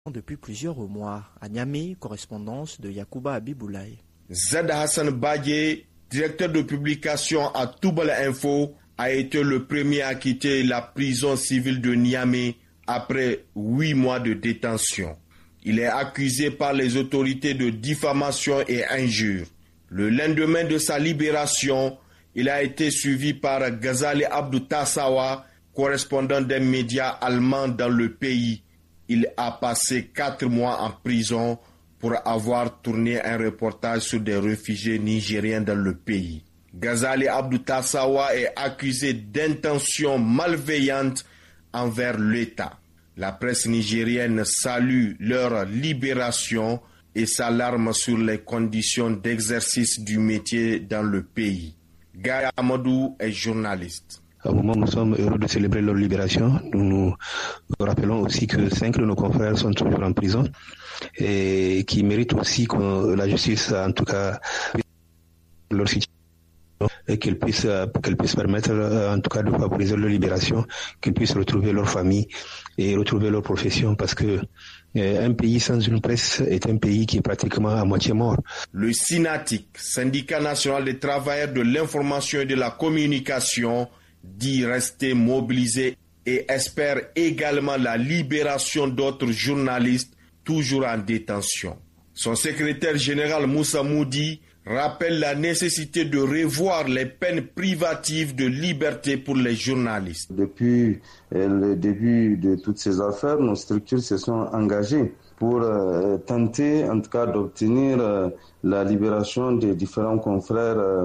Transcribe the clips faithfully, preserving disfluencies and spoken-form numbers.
depuis plusieurs mois. À Niamey, correspondance de Yacouba Abiboulaye. Zed Hassan Badje, directeur de publication à Toubal Info, a été le premier à quitter la prison civile de Niamey après huit mois de détention. Il est accusé par les autorités de diffamation et injure. Le lendemain de sa libération, il a été suivi par Ghazali Abdou Tassawa, correspondant d'un média allemand dans le pays. Il a passé quatre mois en prison pour avoir tourné un reportage sur des réfugiés nigériens dans le pays. Ghazali Abdou Tassawa est accusé d'intention malveillante envers l'État. La presse nigérienne salue leur libération et s'alarme sur les conditions d'exercice du métier dans le pays. Gaya Amadou est journaliste. Au moment où nous sommes heureux de célébrer leur libération, nous nous rappelons aussi que cinq de nos confrères sont toujours en prison et qui méritent aussi que la justice, en tout cas, leur situation et qu'elle puisse, qu'elle puisse permettre, en tout cas, de favoriser leur libération, qu'ils puissent retrouver leur famille et retrouver leur profession, parce que euh, un pays sans une presse est un pays qui est pratiquement à moitié mort. Le SYNATIC, Syndicat national des travailleurs de l'information et de la communication, dit rester mobilisé et espère également la libération d'autres journalistes toujours en détention. Son secrétaire général Moussa Moudi rappelle la nécessité de revoir les peines privatives de liberté pour les journalistes. Depuis le début de toutes ces affaires, nos structures se sont engagées pour euh, tenter en tout cas d'obtenir euh, la libération des différents confrères, euh,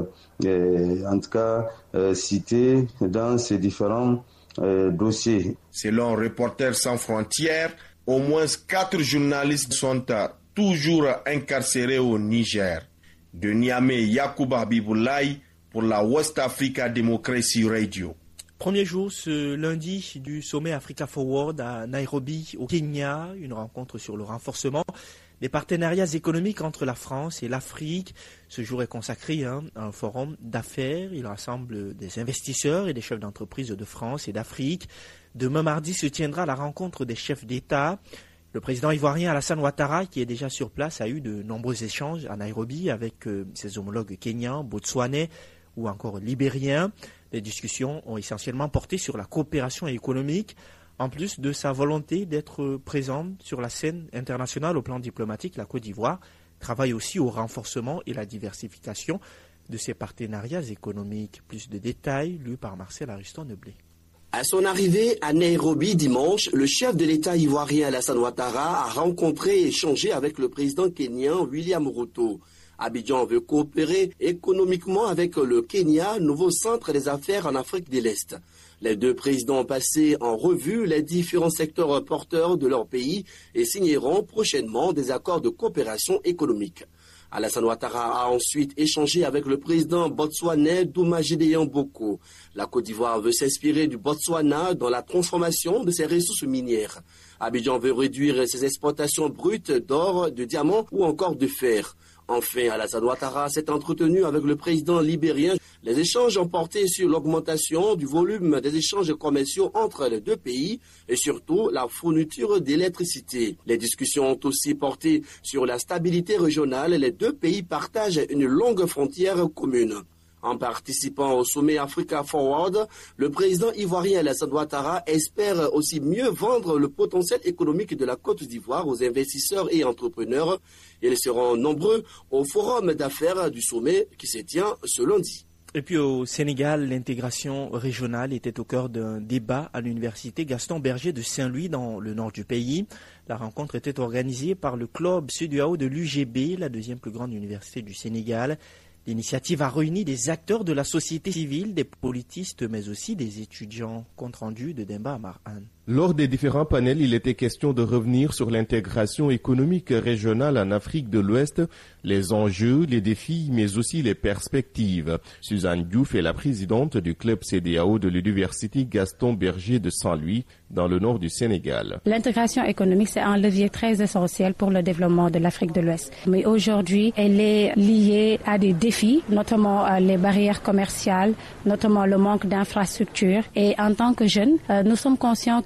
et, en tout cas euh, cités dans ces différents euh, dossiers. Selon Reporters sans frontières, au moins quatre journalistes sont euh, toujours incarcérés au Niger. De Niamey, Yacouba Abiboulaye pour la West Africa Democracy Radio. Premier jour ce lundi du sommet Africa Forward à Nairobi au Kenya, une rencontre sur le renforcement des partenariats économiques entre la France et l'Afrique. Ce jour est consacré hein, à un forum d'affaires. Il rassemble des investisseurs et des chefs d'entreprise de France et d'Afrique. Demain mardi se tiendra la rencontre des chefs d'État. Le président ivoirien Alassane Ouattara, qui est déjà sur place, a eu de nombreux échanges à Nairobi avec euh, ses homologues kenyans, botswanais ou encore libériens. Les discussions ont essentiellement porté sur la coopération économique, en plus de sa volonté d'être présente sur la scène internationale au plan diplomatique. La Côte d'Ivoire travaille aussi au renforcement et la diversification de ses partenariats économiques. Plus de détails lus par Marcel Ariston-Neblé. À son arrivée à Nairobi dimanche, le chef de l'État ivoirien Alassane Ouattara a rencontré et échangé avec le président kenyan William Ruto. Abidjan veut coopérer économiquement avec le Kenya, nouveau centre des affaires en Afrique de l'Est. Les deux présidents ont passé en revue les différents secteurs porteurs de leur pays et signeront prochainement des accords de coopération économique. Alassane Ouattara a ensuite échangé avec le président botswanais Douma Gédéon Boko. La Côte d'Ivoire veut s'inspirer du Botswana dans la transformation de ses ressources minières. Abidjan veut réduire ses exportations brutes d'or, de diamants ou encore de fer. Enfin, Alassane Ouattara s'est entretenu avec le président libérien. Les échanges ont porté sur l'augmentation du volume des échanges commerciaux entre les deux pays et surtout la fourniture d'électricité. Les discussions ont aussi porté sur la stabilité régionale. Les deux pays partagent une longue frontière commune. En participant au sommet Africa Forward, le président ivoirien Alassane Ouattara espère aussi mieux vendre le potentiel économique de la Côte d'Ivoire aux investisseurs et entrepreneurs. Ils seront nombreux au forum d'affaires du sommet qui se tient ce lundi. Et puis au Sénégal, l'intégration régionale était au cœur d'un débat à l'université Gaston Berger de Saint-Louis dans le nord du pays. La rencontre était organisée par le club Sud-U A O de l'U G B, la deuxième plus grande université du Sénégal. L'initiative a réuni des acteurs de la société civile, des politistes, mais aussi des étudiants. Compte rendu de Demba Amarhan. Lors des différents panels, il était question de revenir sur l'intégration économique régionale en Afrique de l'Ouest, les enjeux, les défis, mais aussi les perspectives. Suzanne Diouf est la présidente du club C D A O de l'université Gaston Berger de Saint-Louis, dans le nord du Sénégal. L'intégration économique, c'est un levier très essentiel pour le développement de l'Afrique de l'Ouest. Mais aujourd'hui, elle est liée à des défis, notamment les barrières commerciales, notamment le manque d'infrastructures. Et en tant que jeunes, nous sommes conscients que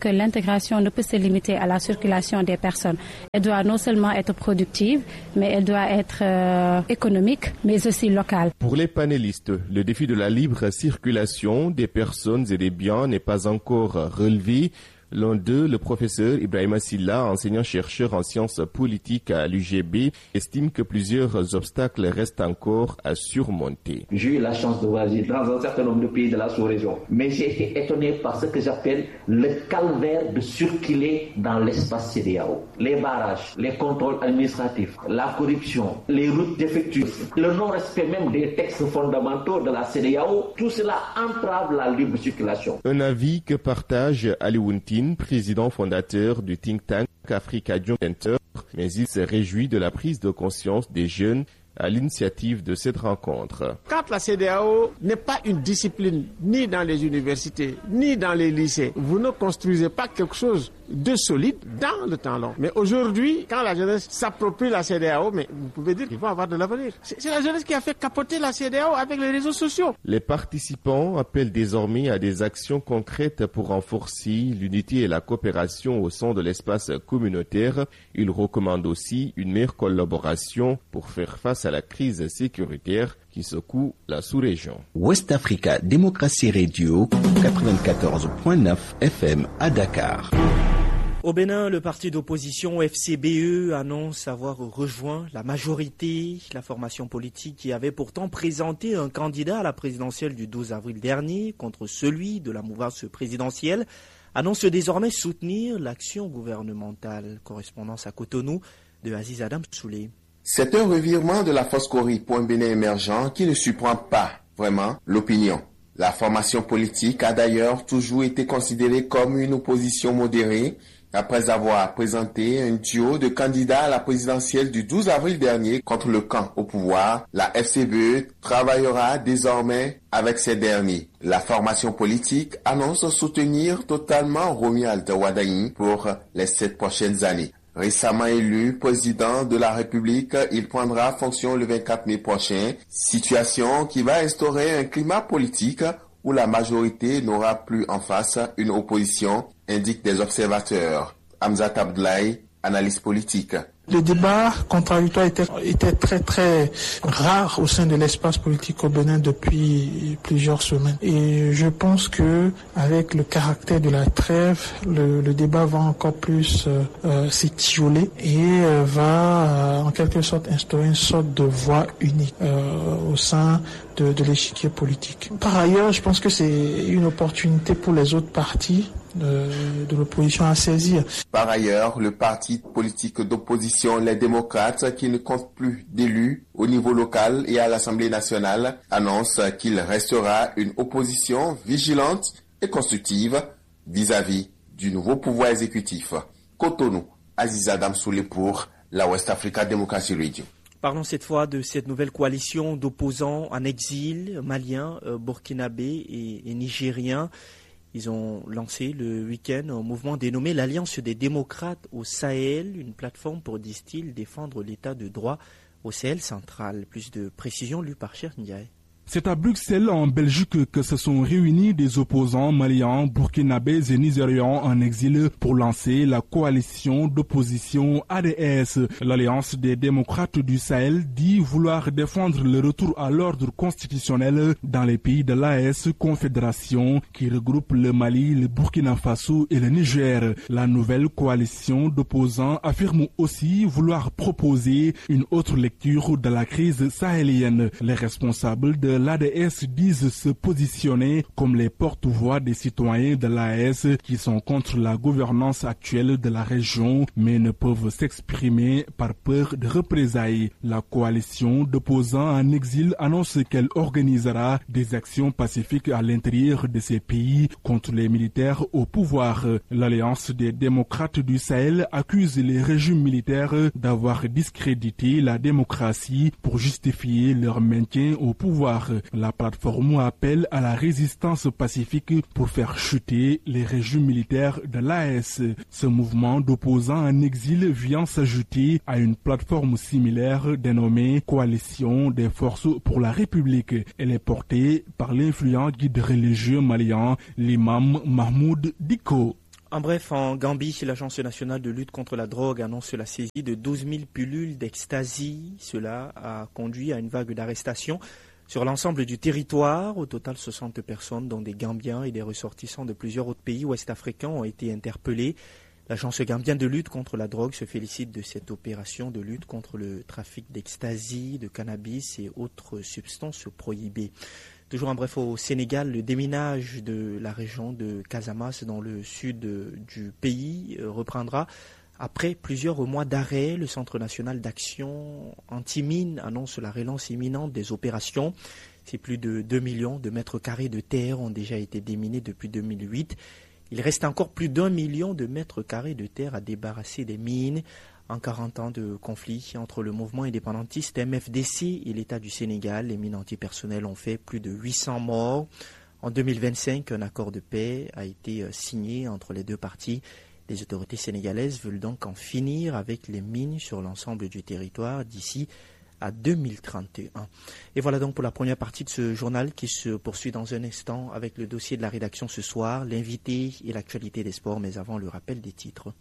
que l'intégration ne peut se limiter à la circulation des personnes. Elle doit non seulement être productive, mais elle doit être euh, économique, mais aussi locale. Pour les panélistes, le défi de la libre circulation des personnes et des biens n'est pas encore relevé. L'un d'eux, le professeur Ibrahima Silla, enseignant-chercheur en sciences politiques à l'U G B, estime que plusieurs obstacles restent encore à surmonter. J'ai eu la chance de voyager dans un certain nombre de pays de la sous-région, mais j'ai été étonné par ce que j'appelle le calvaire de circuler dans l'espace C D A O. Les barrages, les contrôles administratifs, la corruption, les routes défectueuses, le non-respect même des textes fondamentaux de la C D A O, tout cela entrave la libre circulation. Un avis que partage Ali Wunti, président fondateur du think tank Africa Jom Center, mais il se réjouit de la prise de conscience des jeunes à l'initiative de cette rencontre. Quand la C D A O n'est pas une discipline ni dans les universités, ni dans les lycées, vous ne construisez pas quelque chose de solide dans le temps long. Mais aujourd'hui, quand la jeunesse s'approprie la C D A O, mais vous pouvez dire qu'ils vont avoir de l'avenir. C'est la jeunesse qui a fait capoter la C D A O avec les réseaux sociaux. Les participants appellent désormais à des actions concrètes pour renforcer l'unité et la coopération au sein de l'espace communautaire. Ils recommandent aussi une meilleure collaboration pour faire face à la crise sécuritaire qui secoue la sous-région. West Africa Démocratie Radio, quatre-vingt-quatorze point neuf F M à Dakar. Au Bénin, le parti d'opposition F C B E annonce avoir rejoint la majorité. La formation politique qui avait pourtant présenté un candidat à la présidentielle du douze avril dernier contre celui de la mouvance présidentielle annonce désormais soutenir l'action gouvernementale. Correspondance à Cotonou de Aziz Adam Souley. C'est un revirement de la force Cori pour un Bénin émergent qui ne surprend pas vraiment l'opinion. La formation politique a d'ailleurs toujours été considérée comme une opposition modérée après avoir présenté un duo de candidats à la présidentielle du douze avril dernier contre le camp au pouvoir. La F C B E travaillera désormais avec ces derniers. La formation politique annonce soutenir totalement Romuald Wardani pour les sept prochaines années. Récemment élu président de la République, il prendra fonction le vingt-quatre mai prochain, situation qui va instaurer un climat politique où la majorité n'aura plus en face une opposition, indiquent des observateurs. Hamzat Abdoulaye, analyste politique. Les débats contradictoires étaient, étaient très très rares au sein de l'espace politique au Bénin depuis plusieurs semaines. Et je pense que avec le caractère de la trêve, le, le débat va encore plus euh, euh, s'étioler et euh, va euh, en quelque sorte instaurer une sorte de voie unique euh, au sein de, de l'échiquier politique. Par ailleurs, je pense que c'est une opportunité pour les autres partis de, de l'opposition à saisir. Par ailleurs, le parti politique d'opposition, les démocrates, qui ne compte plus d'élus au niveau local et à l'Assemblée nationale, annonce qu'il restera une opposition vigilante et constructive vis-à-vis du nouveau pouvoir exécutif. Cotonou, Aziz Adam Souley pour la West Africa Democracy Radio. Parlons cette fois de cette nouvelle coalition d'opposants en exil, maliens, euh, burkinabés et, et nigériens. Ils ont lancé le week-end un mouvement dénommé l'Alliance des démocrates au Sahel, une plateforme pour, disent-ils, défendre l'état de droit au Sahel central. Plus de précisions lues par Cher Ndiaye. C'est à Bruxelles, en Belgique, que se sont réunis des opposants maliens, burkinabés et nigérians en exil pour lancer la coalition d'opposition A D S. L'Alliance des démocrates du Sahel dit vouloir défendre le retour à l'ordre constitutionnel dans les pays de l'A S, confédération qui regroupe le Mali, le Burkina Faso et le Niger. La nouvelle coalition d'opposants affirme aussi vouloir proposer une autre lecture de la crise sahélienne. Les responsables de l'A D S disent se positionner comme les porte-voix des citoyens de l'A S qui sont contre la gouvernance actuelle de la région mais ne peuvent s'exprimer par peur de représailles. La coalition d'opposants en exil annonce qu'elle organisera des actions pacifiques à l'intérieur de ces pays contre les militaires au pouvoir. L'Alliance des démocrates du Sahel accuse les régimes militaires d'avoir discrédité la démocratie pour justifier leur maintien au pouvoir. La plateforme appelle à la résistance pacifique pour faire chuter les régimes militaires de l'A S. Ce mouvement d'opposants en exil vient s'ajouter à une plateforme similaire dénommée Coalition des forces pour la République. Elle est portée par l'influent guide religieux malien, l'imam Mahmoud Diko. En bref, en Gambie, l'Agence nationale de lutte contre la drogue annonce la saisie de douze mille pilules d'ecstasy. Cela a conduit à une vague d'arrestations sur l'ensemble du territoire. Au total, soixante personnes, dont des Gambiens et des ressortissants de plusieurs autres pays ouest-africains, ont été interpellées. L'Agence gambienne de lutte contre la drogue se félicite de cette opération de lutte contre le trafic d'ecstasy, de cannabis et autres substances prohibées. Toujours en bref, au Sénégal, le déminage de la région de Casamance dans le sud du pays reprendra après plusieurs mois d'arrêt. Le Centre national d'action anti-mine annonce la relance imminente des opérations. C'est plus de deux millions de mètres carrés de terre ont déjà été déminés depuis deux mille huit. Il reste encore plus d'un million de mètres carrés de terre à débarrasser des mines. En quarante ans de conflit entre le mouvement indépendantiste M F D C et l'État du Sénégal, les mines antipersonnelles ont fait plus de huit cents morts. En deux mille vingt-cinq, un accord de paix a été signé entre les deux parties. Les autorités sénégalaises veulent donc en finir avec les mines sur l'ensemble du territoire d'ici à deux mille trente et un. Et voilà donc pour la première partie de ce journal qui se poursuit dans un instant avec le dossier de la rédaction ce soir, l'invité et l'actualité des sports, mais avant le rappel des titres.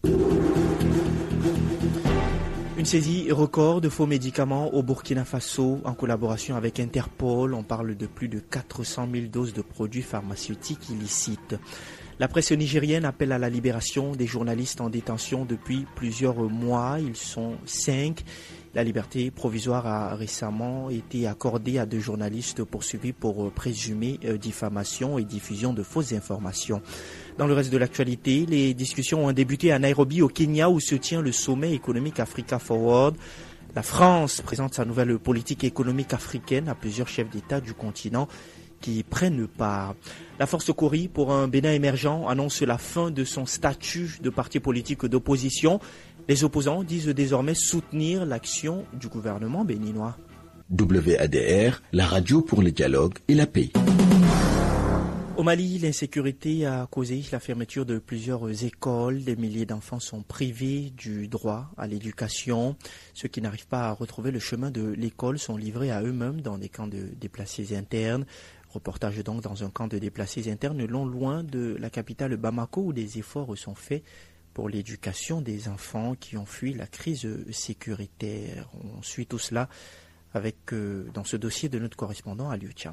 Une saisie record de faux médicaments au Burkina Faso en collaboration avec Interpol. On parle de plus de quatre cent mille doses de produits pharmaceutiques illicites. La presse nigérienne appelle à la libération des journalistes en détention depuis plusieurs mois. Ils sont cinq. La liberté provisoire a récemment été accordée à deux journalistes poursuivis pour présumée diffamation et diffusion de fausses informations. Dans le reste de l'actualité, les discussions ont débuté à Nairobi au Kenya où se tient le sommet économique Africa Forward. La France présente sa nouvelle politique économique africaine à plusieurs chefs d'État du continent qui prennent part. La force Kori pour un Bénin émergent annonce la fin de son statut de parti politique d'opposition. Les opposants disent désormais soutenir l'action du gouvernement béninois. W A D R, la radio pour le dialogue et la paix. Au Mali, l'insécurité a causé la fermeture de plusieurs écoles. Des milliers d'enfants sont privés du droit à l'éducation. Ceux qui n'arrivent pas à retrouver le chemin de l'école sont livrés à eux-mêmes dans des camps de déplacés internes. Reportage donc dans un camp de déplacés internes non loin de la capitale Bamako où des efforts sont faits pour l'éducation des enfants qui ont fui la crise sécuritaire. On suit tout cela avec, euh, dans ce dossier de notre correspondant à Liutia.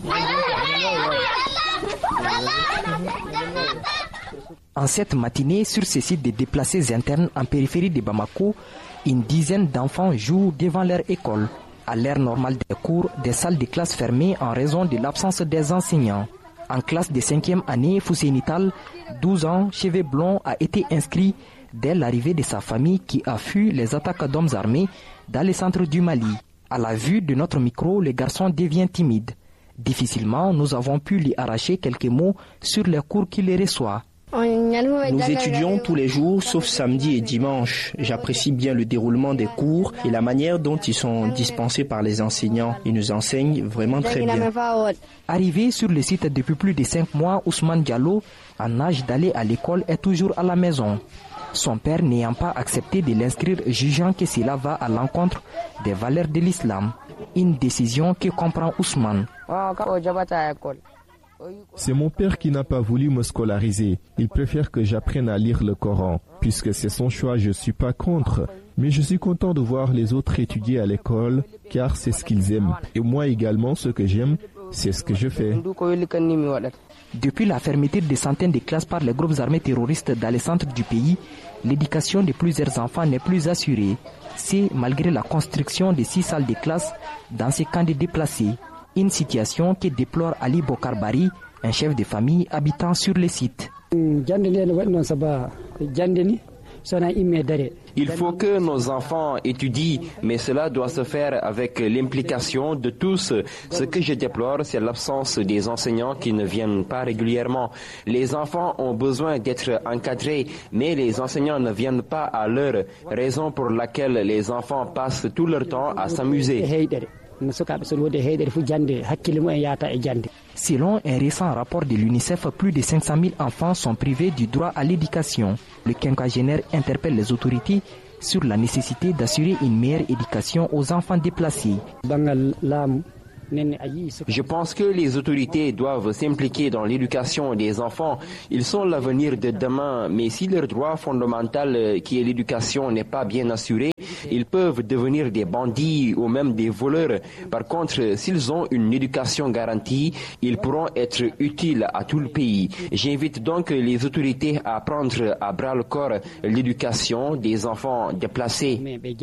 En cette matinée, sur ce site de déplacés internes en périphérie de Bamako, une dizaine d'enfants jouent devant leur école. À l'heure normale des cours, des salles de classe fermées en raison de l'absence des enseignants. En classe de cinquième année, Foussénital, douze ans, cheveux blonds, a été inscrit dès l'arrivée de sa famille qui a fui les attaques d'hommes armés dans le centre du Mali. À la vue de notre micro, le garçon devient timide. Difficilement, nous avons pu lui arracher quelques mots sur les cours qu'il reçoit. Nous étudions tous les jours, sauf samedi et dimanche. J'apprécie bien le déroulement des cours et la manière dont ils sont dispensés par les enseignants. Ils nous enseignent vraiment très bien. Arrivé sur le site depuis plus de cinq mois, Ousmane Diallo, en âge d'aller à l'école, est toujours à la maison. Son père n'ayant pas accepté de l'inscrire, jugeant que cela va à l'encontre des valeurs de l'islam. Une décision que comprend Ousmane. C'est mon père qui n'a pas voulu me scolariser. Il préfère que j'apprenne à lire le Coran. Puisque c'est son choix, je ne suis pas contre. Mais je suis content de voir les autres étudier à l'école, car c'est ce qu'ils aiment. Et moi également, ce que j'aime, c'est ce que je fais. Depuis la fermeture des centaines de classes par les groupes armés terroristes dans les centres du pays, l'éducation de plusieurs enfants n'est plus assurée. C'est malgré la construction de six salles de classe dans ces camps de déplacés. Une situation que déplore Ali Bokar Bari, un chef de famille habitant sur le site. Il faut que nos enfants étudient, mais cela doit se faire avec l'implication de tous. Ce que je déplore, c'est l'absence des enseignants qui ne viennent pas régulièrement. Les enfants ont besoin d'être encadrés, mais les enseignants ne viennent pas à l'heure, raison pour laquelle les enfants passent tout leur temps à s'amuser. Selon un récent rapport de l'UNICEF, plus de cinq cent mille enfants sont privés du droit à l'éducation. Le quinquagénaire interpelle les autorités sur la nécessité d'assurer une meilleure éducation aux enfants déplacés. Je pense que les autorités doivent s'impliquer dans l'éducation des enfants. Ils sont l'avenir de demain, mais si leur droit fondamental, qui est l'éducation, n'est pas bien assuré, ils peuvent devenir des bandits ou même des voleurs. Par contre, s'ils ont une éducation garantie, ils pourront être utiles à tout le pays. J'invite donc les autorités à prendre à bras le corps l'éducation des enfants déplacés.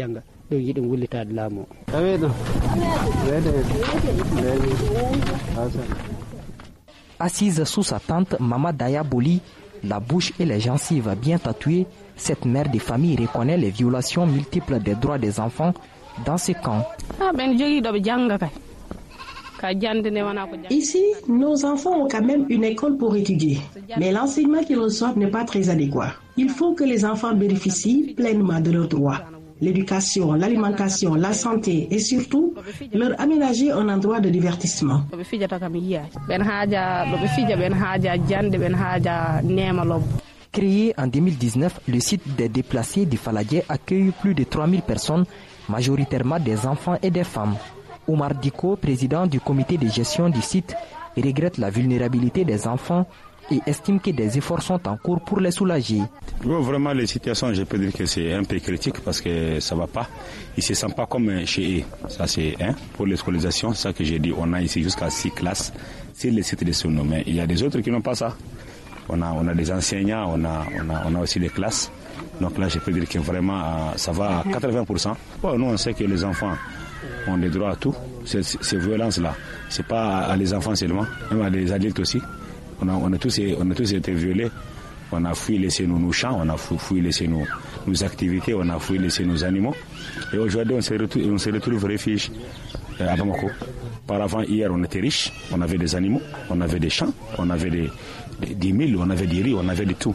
Assise sous sa tente, Mama Daya Boli, la bouche et les gencives bien tatouées, cette mère de famille reconnaît les violations multiples des droits des enfants dans ces camps. Ici, nos enfants ont quand même une école pour étudier, mais l'enseignement qu'ils reçoivent n'est pas très adéquat. Il faut que les enfants bénéficient pleinement de leurs droits. L'éducation, l'alimentation, la santé et surtout leur aménager un endroit de divertissement. Créé en deux mille dix-neuf, le site des déplacés du Faladier accueille plus de trois mille personnes, majoritairement des enfants et des femmes. Oumar Diko, président du comité de gestion du site, regrette la vulnérabilité des enfants et estime que des efforts sont en cours pour les soulager. Oui, vraiment, les situations, je peux dire que c'est un peu critique parce que ça ne va pas. Ils ne se sentent pas comme chez eux. Ça, c'est un. Pour les scolarisation, c'est ça que j'ai dit. On a ici jusqu'à six classes. C'est le site de Sounou. Mais il y a des autres qui n'ont pas ça. On a, on a des enseignants, on a, on, a, on a aussi des classes. Donc là, je peux dire que vraiment, ça va à quatre-vingts pour cent. Bon, nous, on sait que les enfants ont des droits à tout. Ces, ces violences-là, ce n'est pas à les enfants seulement, même à les adultes aussi. On a, on, a tous, on a tous été violés, on a fui laisser nos, nos champs, on a fui, fui laisser nos, nos activités, on a fui laisser nos animaux. Et aujourd'hui, on se retrouve, on se retrouve refuge à Bamako. Par avant, hier, on était riches, on avait des animaux, on avait des champs, on avait des, des, des milles, on avait des riz, on avait de tout.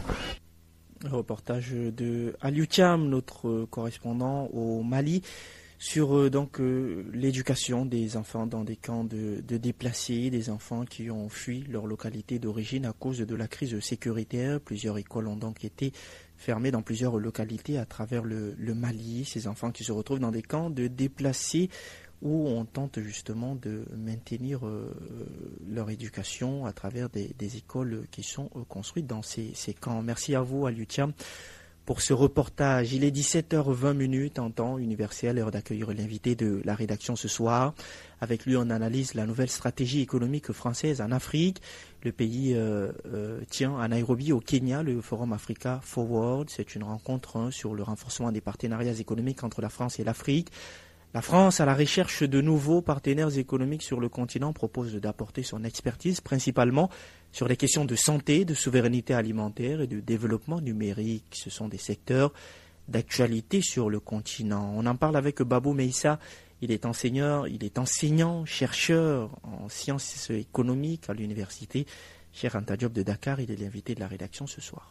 Reportage de Aliou Thiam, notre correspondant au Mali, sur euh, donc euh, l'éducation des enfants dans des camps de, de déplacés, des enfants qui ont fui leur localité d'origine à cause de la crise sécuritaire. Plusieurs écoles ont donc été fermées dans plusieurs localités à travers le, le Mali. Ces enfants qui se retrouvent dans des camps de déplacés où on tente justement de maintenir euh, leur éducation à travers des, des écoles qui sont euh, construites dans ces, ces camps. Merci à vous, Aliou Thiam, pour ce reportage. Il est dix-sept heures vingt en temps universel, heure d'accueillir l'invité de la rédaction ce soir. Avec lui, on analyse la nouvelle stratégie économique française en Afrique. Le pays euh, euh, tient à Nairobi, au Kenya, le Forum Africa Forward. C'est une rencontre hein, sur le renforcement des partenariats économiques entre la France et l'Afrique. La France, à la recherche de nouveaux partenaires économiques sur le continent, propose d'apporter son expertise, principalement sur les questions de santé, de souveraineté alimentaire et de développement numérique. Ce sont des secteurs d'actualité sur le continent. On en parle avec Babou Meïssa. Il est enseignant, il est enseignant, chercheur en sciences économiques à l'université Cheikh Anta Diop de Dakar. Il est l'invité de la rédaction ce soir.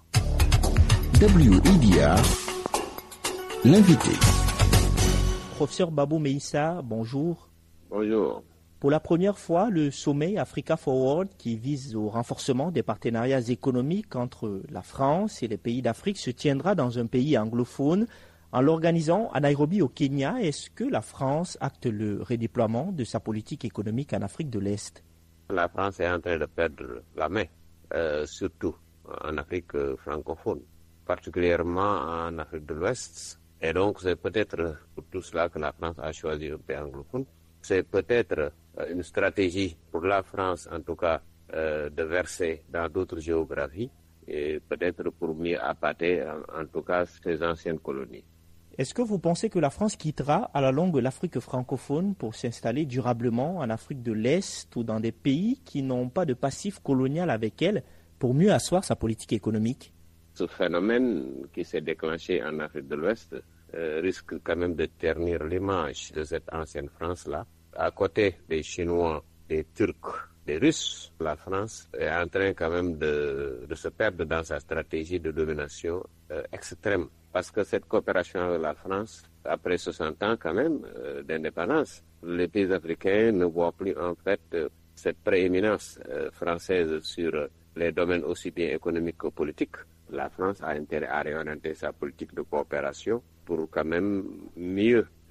W I D A, l'invité. Professeur Babou Meïssa, bonjour. Bonjour. Pour la première fois, le sommet Africa Forward, qui vise au renforcement des partenariats économiques entre la France et les pays d'Afrique, se tiendra dans un pays anglophone en l'organisant à Nairobi au Kenya. Est-ce que la France acte le redéploiement de sa politique économique en Afrique de l'Est? La France est en train de perdre la main, euh, surtout en Afrique francophone, particulièrement en Afrique de l'Ouest. Et donc, c'est peut-être pour tout cela que la France a choisi un pays anglophone. C'est peut-être une stratégie pour la France, en tout cas, euh, de verser dans d'autres géographies et peut-être pour mieux appâter, en, en tout cas, ses anciennes colonies. Est-ce que vous pensez que la France quittera à la longue l'Afrique francophone pour s'installer durablement en Afrique de l'Est ou dans des pays qui n'ont pas de passif colonial avec elle pour mieux asseoir sa politique économique? Ce phénomène qui s'est déclenché en Afrique de l'Ouest euh, risque quand même de ternir l'image de cette ancienne France-là. À côté des Chinois, des Turcs, des Russes, la France est en train quand même de, de se perdre dans sa stratégie de domination euh, extrême. Parce que cette coopération avec la France, après soixante ans quand même euh, d'indépendance, les pays africains ne voient plus en fait euh, cette prééminence euh, française sur euh, les domaines aussi bien économiques que politiques. La France a intérêt à réorienter sa politique de coopération pour quand même mieux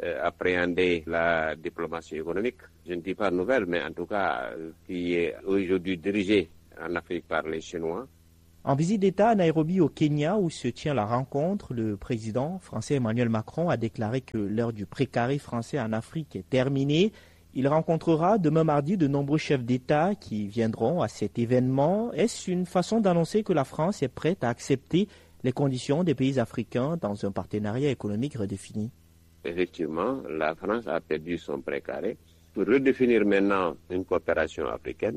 euh, appréhender la diplomatie économique. Je ne dis pas nouvelle, mais en tout cas euh, qui est aujourd'hui dirigée en Afrique par les Chinois. En visite d'État à Nairobi au Kenya où se tient la rencontre, le président français Emmanuel Macron a déclaré que l'heure du précaré français en Afrique est terminée. Il rencontrera demain mardi de nombreux chefs d'État qui viendront à cet événement. Est-ce une façon d'annoncer que la France est prête à accepter les conditions des pays africains dans un partenariat économique redéfini? Effectivement, la France a perdu son précaré. Pour redéfinir maintenant une coopération africaine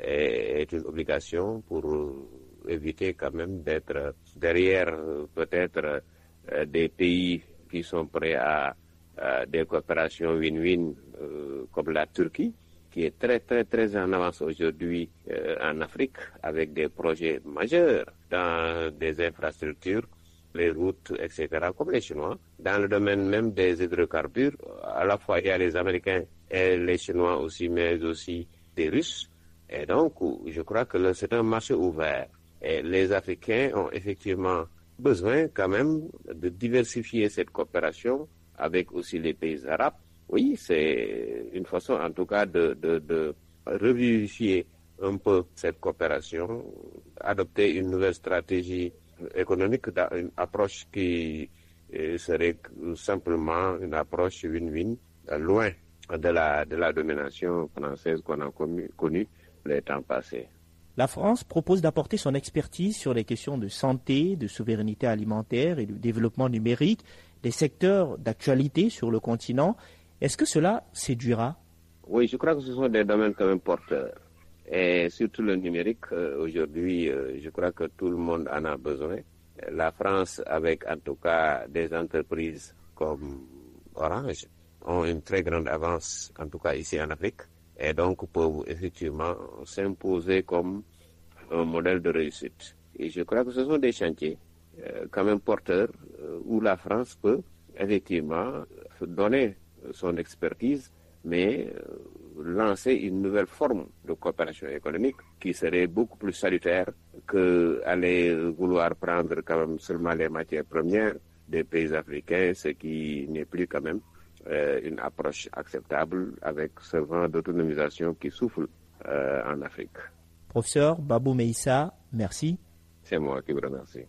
est une obligation pour éviter quand même d'être derrière peut-être des pays qui sont prêts à, à des coopérations win-win euh, comme la Turquie, qui est très très très en avance aujourd'hui euh, en Afrique avec des projets majeurs dans des infrastructures, les routes, et cetera, comme les Chinois. Dans le domaine même des hydrocarbures, à la fois il y a les Américains et les Chinois aussi, mais aussi des Russes. Et donc, je crois que c'est un marché ouvert. Et les Africains ont effectivement besoin quand même de diversifier cette coopération avec aussi les pays arabes. Oui, c'est une façon en tout cas de, de, de revivifier un peu cette coopération, adopter une nouvelle stratégie économique, une approche qui serait simplement une approche win-win, loin de la, de la domination française qu'on a connue les temps passés. La France propose d'apporter son expertise sur les questions de santé, de souveraineté alimentaire et de développement numérique, des secteurs d'actualité sur le continent. Est-ce que cela séduira? Oui, je crois que ce sont des domaines quand même porteurs. Et surtout le numérique, euh, aujourd'hui, euh, je crois que tout le monde en a besoin. La France, avec en tout cas des entreprises comme Orange, ont une très grande avance, en tout cas ici en Afrique, et donc peuvent effectivement s'imposer comme un modèle de réussite. Et je crois que ce sont des chantiers euh, quand même porteurs euh, où la France peut effectivement donner son expertise, mais euh, lancer une nouvelle forme de coopération économique qui serait beaucoup plus salutaire qu'aller vouloir prendre quand même seulement les matières premières des pays africains, ce qui n'est plus quand même euh, une approche acceptable avec ce vent d'autonomisation qui souffle euh, en Afrique. Professeur Babou Meïssa, merci. C'est moi qui vous remercie.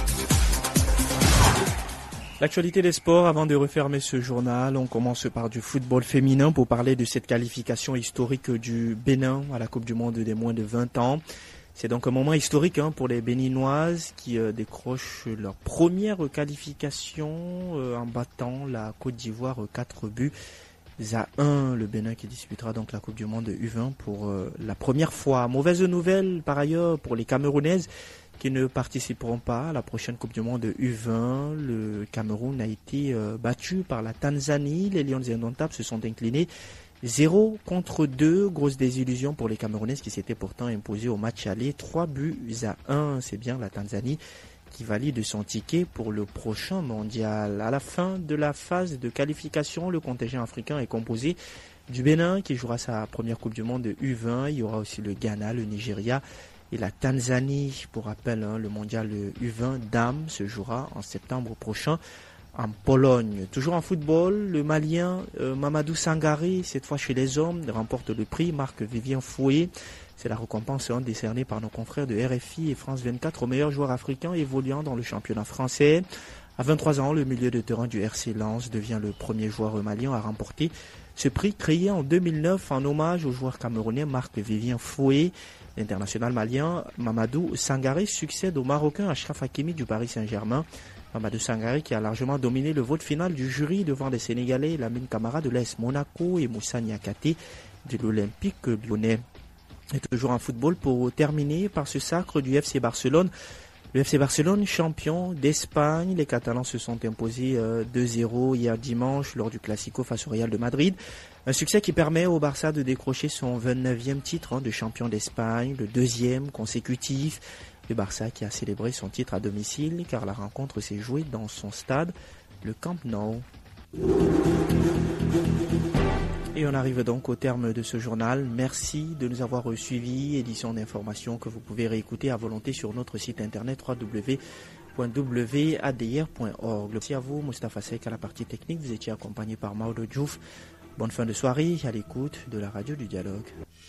L'actualité des sports, avant de refermer ce journal, on commence par du football féminin pour parler de cette qualification historique du Bénin à la Coupe du Monde des moins de vingt ans. C'est donc un moment historique hein, pour les Béninoises qui euh, décrochent leur première qualification euh, en battant la Côte d'Ivoire quatre buts à un. Le Bénin qui disputera donc la Coupe du Monde U vingt pour euh, la première fois. Mauvaise nouvelle par ailleurs pour les Camerounaises qui ne participeront pas à la prochaine Coupe du Monde U vingt. Le Cameroun a été euh, battu par la Tanzanie. Les Lions indomptables se sont inclinés zéro contre deux. Grosse désillusion pour les Camerounaises qui s'étaient pourtant imposées au match aller. trois buts à un. C'est bien la Tanzanie qui valide son ticket pour le prochain mondial. À la fin de la phase de qualification, le contingent africain est composé du Bénin qui jouera sa première Coupe du Monde U vingt. Il y aura aussi le Ghana, le Nigeria et la Tanzanie. Pour rappel, hein, le mondial U vingt dames se jouera en septembre prochain en Pologne. Toujours en football, le Malien euh, Mamadou Sangaré, cette fois chez les hommes, remporte le prix Marc-Vivien Foué. C'est la récompense hein, décernée par nos confrères de R F I et France vingt-quatre aux meilleurs joueurs africains évoluant dans le championnat français. À vingt-trois ans, le milieu de terrain du R C Lens devient le premier joueur malien à remporter ce prix créé en deux mille neuf en hommage au joueur camerounais Marc-Vivien Foué. L'international malien Mamadou Sangaré succède au Marocain Achraf Hakimi du Paris Saint-Germain. Mamadou Sangaré qui a largement dominé le vote final du jury devant les Sénégalais Lamine Camara de l'A S Monaco et Moussa Niakate de l'Olympique Lyonnais. Et toujours en football pour terminer par ce sacre du F C Barcelone. Le F C Barcelone, champion d'Espagne. Les Catalans se sont imposés euh, deux zéro hier dimanche lors du Classico face au Real de Madrid. Un succès qui permet au Barça de décrocher son vingt-neuvième titre hein, de champion d'Espagne, le deuxième consécutif. Le Barça qui a célébré son titre à domicile car la rencontre s'est jouée dans son stade, le Camp Nou. Et on arrive donc au terme de ce journal. Merci de nous avoir suivis. Édition d'information que vous pouvez réécouter à volonté sur notre site internet w w w point w a d r point org. Merci à vous, Moustapha Seck, à la partie technique. Vous étiez accompagné par Maodo Diouf. Bonne fin de soirée à l'écoute de la radio du dialogue.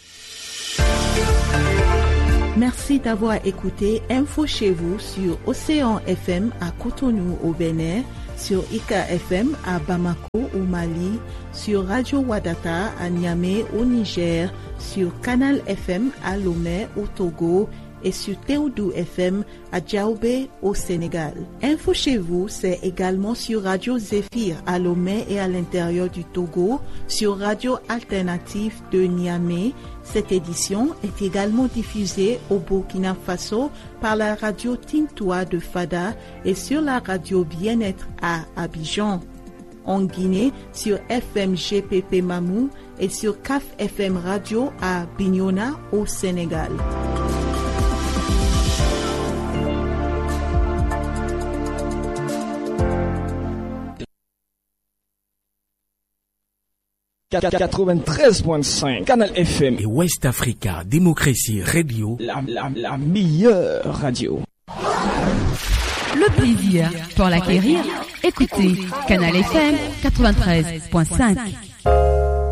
Merci d'avoir écouté Info chez vous sur Océan F M à Cotonou au Bénin, sur Ika F M à Bamako au Mali, sur Radio Wadata à Niamey au Niger, sur Canal F M à Lomé au Togo et sur Théodou F M à Djaoubé au Sénégal. Info chez vous, c'est également sur Radio Zéphyr à Lomé et à l'intérieur du Togo, sur Radio Alternative de Niamey. Cette édition est également diffusée au Burkina Faso par la radio Tintoua de Fada et sur la radio Bien-être à Abidjan. En Guinée, sur F M G P P Mamou et sur C A F F M Radio à Bignona au Sénégal. quatre-vingt-treize point cinq Canal F M et West Africa Démocratie Radio, la, la, la meilleure radio. Le plaisir pour l'acquérir, écoutez Canal F M quatre-vingt-treize point cinq.